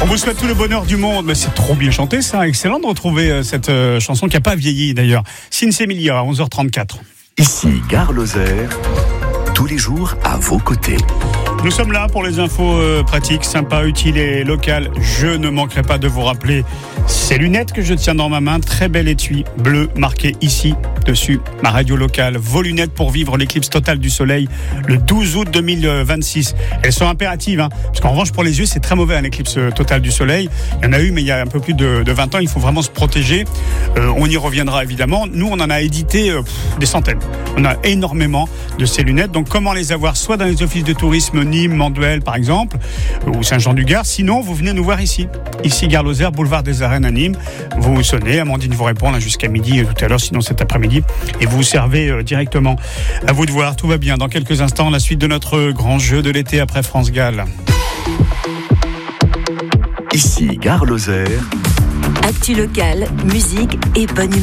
vous souhaite tout le bonheur du monde. Mais c'est trop bien chanté, ça. Excellent de retrouver cette chanson qui n'a pas vieilli d'ailleurs. Cinzia Emilia à 11h34. Ici Gare Lozère, tous les jours à vos côtés. Nous sommes là pour les infos pratiques, sympas, utiles et locales. Je ne manquerai pas de vous rappeler ces lunettes que je tiens dans ma main. Très bel étui bleu marqué ici, dessus, ma radio locale. Vos lunettes pour vivre l'éclipse totale du soleil le 12 août 2026. Elles sont impératives, parce qu'en revanche pour les yeux c'est très mauvais l'éclipse totale du soleil. Il y en a eu mais il y a un peu plus de 20 ans, il faut vraiment se protéger. On y reviendra évidemment. Nous on en a édité des centaines. On a énormément de ces lunettes. Donc comment les avoir? Soit dans les offices de tourisme Nîmes, Manduel par exemple, ou Saint-Jean-du-Gard. Sinon, vous venez nous voir ici. Ici, Gare Lozère, boulevard des Arènes à Nîmes. Vous sonnez, Amandine vous répond là jusqu'à midi tout à l'heure, sinon cet après-midi. Et vous vous servez directement. À vous de voir, tout va bien. Dans quelques instants, la suite de notre grand jeu de l'été après France Gall. Ici, Gare Lozère. Actu locale, musique et bonne humeur.